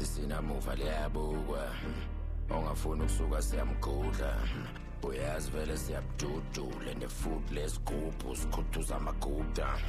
Bathi sinamuva liyabukwa ongafuna ukusuka siyamgudla uyazi vele siyabududula and the food less group usikhuthuza amaguda